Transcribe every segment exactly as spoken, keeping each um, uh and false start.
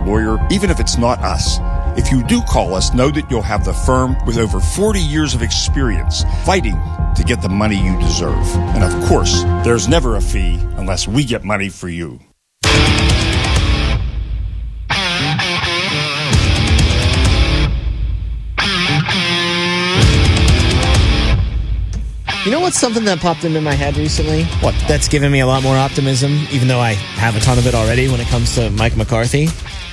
lawyer, even if it's not us. If you do call us, know that you'll have the firm with over forty years of experience fighting to get the money you deserve. And of course, there's never a fee unless we get money for you. You know what's something that popped into my head recently? What? That's given me a lot more optimism, even though I have a ton of it already when it comes to Mike McCarthy.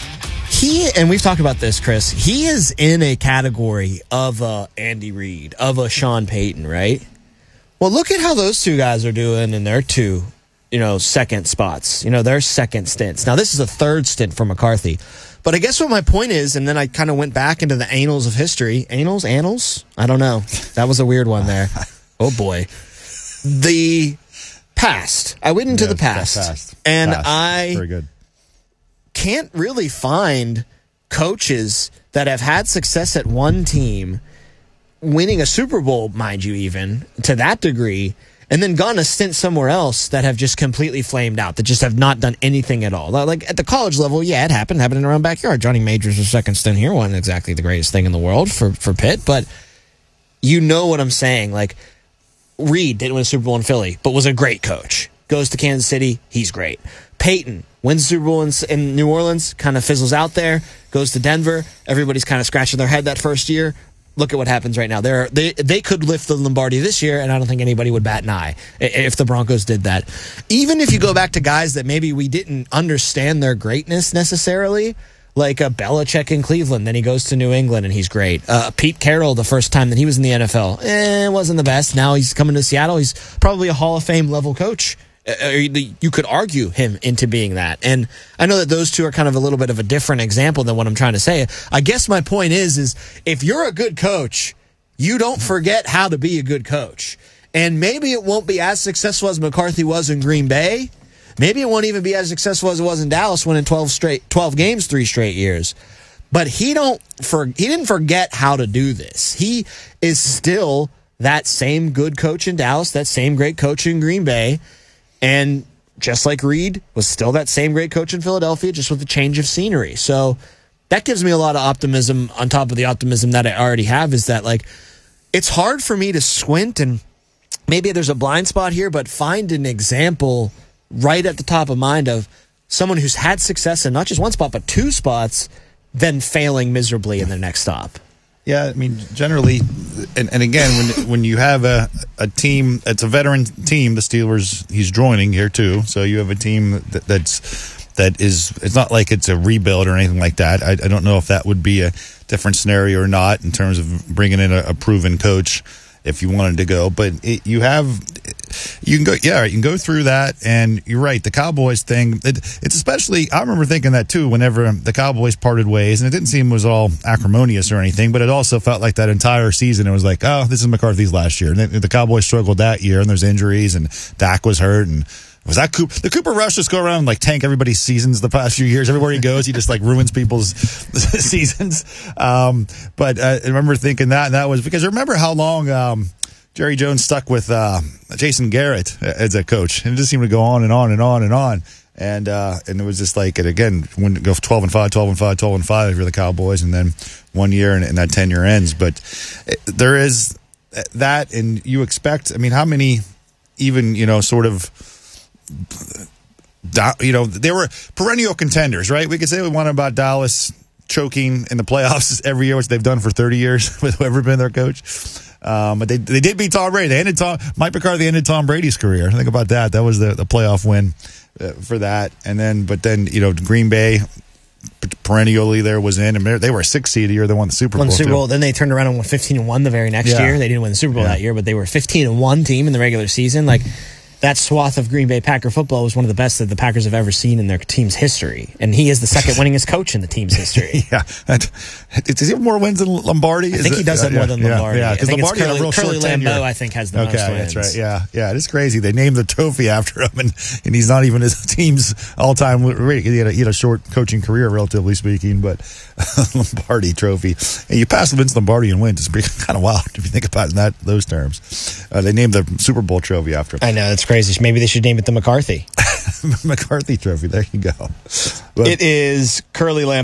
He, and we've talked about this, Chris, he is in a category of a Andy Reid, of a Sean Payton, right? Well, look at how those two guys are doing in their two, you know, second spots, you know, their second stints. Now, this is a third stint for McCarthy. But I guess what my point is, and then I kind of went back into the annals of history. Annals? Annals? I don't know. That was a weird one there. Oh, boy. The past. I went into yeah, the past. past. And past. I Very good. can't really find coaches that have had success at one team, winning a Super Bowl, mind you, even, to that degree, and then gone a stint somewhere else that have just completely flamed out, that just have not done anything at all. Like, at the college level, yeah, it happened. Happened in our own backyard. Johnny Majors' second stint here wasn't exactly the greatest thing in the world for, for Pitt, but you know what I'm saying. Like, Reid didn't win a Super Bowl in Philly, but was a great coach. Goes to Kansas City, he's great. Peyton wins the Super Bowl in, in New Orleans, kind of fizzles out there, goes to Denver. Everybody's kind of scratching their head that first year. Look at what happens right now. They're, they they could lift the Lombardi this year, and I don't think anybody would bat an eye if the Broncos did that. Even if you go back to guys that maybe we didn't understand their greatness necessarily, like a Belichick in Cleveland, then he goes to New England and he's great. Uh, Pete Carroll, the first time that he was in the N F L, eh, wasn't the best. Now he's coming to Seattle. He's probably a Hall of Fame level coach. Uh, you could argue him into being that. And I know that those two are kind of a little bit of a different example than what I'm trying to say. I guess my point is, is if you're a good coach, you don't forget how to be a good coach. And maybe it won't be as successful as McCarthy was in Green Bay. Maybe it won't even be as successful as it was in Dallas, winning twelve straight, twelve games, three straight years. But he don't for he didn't forget how to do this. He is still that same good coach in Dallas, that same great coach in Green Bay, and just like Reid was still that same great coach in Philadelphia, just with a change of scenery. So that gives me a lot of optimism on top of the optimism that I already have. Is that like it's hard for me to squint and maybe there's a blind spot here, but find an example right at the top of mind of someone who's had success in not just one spot, but two spots, then failing miserably in the next stop. Yeah, I mean, generally, and, and again, when when you have a, a team, it's a veteran team, the Steelers, he's joining here too, so you have a team that, that's, that is, it's not like it's a rebuild or anything like that. I, I don't know if that would be a different scenario or not in terms of bringing in a, a proven coach if you wanted to go, but it, you have, you can go, yeah, you can go through that, and you're right, the Cowboys thing, it, it's especially, I remember thinking that too whenever the Cowboys parted ways, and it didn't seem it was all acrimonious or anything, but it also felt like that entire season, it was like, oh, this is McCarthy's last year, and the, the Cowboys struggled that year, and there's injuries, and Dak was hurt, and was that Cooper? The Cooper Rush just go around and like tank everybody's seasons the past few years. Everywhere he goes, he just like ruins people's seasons. Um, but uh, I remember thinking that, and that was because I remember how long um, Jerry Jones stuck with uh, Jason Garrett as a coach, and it just seemed to go on and on and on and on. And uh, and it was just like, and again, when go twelve and five, twelve and five, twelve and five for the Cowboys, and then one year and, and that tenure ends. But it, there is that, and you expect. I mean, how many even you know sort of. You know, they were perennial contenders, right? We could say we want about Dallas choking in the playoffs every year, which they've done for thirty years with whoever been their coach. Um, but they they did beat Tom Brady. They ended Tom Mike McCarthy ended Tom Brady's career. Think about that. That was the, the playoff win uh, for that. And then, but then you know, Green Bay perennially there was in, and they were a six seed a year. They won the Super Bowl. Won the Super too. Bowl. Then they turned around and won fifteen and one the very next yeah. year. They didn't win the Super Bowl yeah. that year, but they were a fifteen and one team in the regular season. Like. That swath of Green Bay Packer football was one of the best that the Packers have ever seen in their team's history. And he is the second winningest coach in the team's history. yeah. Does he have more wins than Lombardi? I think is he does it? have yeah, more than yeah, Lombardi. Yeah, because Lombardi had a real Curly short tenure. Lambeau, I think, has the okay, most wins. that's right. Yeah, yeah. It's crazy. They named the trophy after him, and, and he's not even his team's all-time rate. He had, a, he had a short coaching career, relatively speaking, but Lombardi trophy. And you pass Vince Lombardi and win. It's pretty kind of wild if you think about it in that those terms. Uh, they named the Super Bowl trophy after him. I know, that's crazy. Maybe they should name it the McCarthy. McCarthy trophy. There you go. But, it is Curly Lambeau.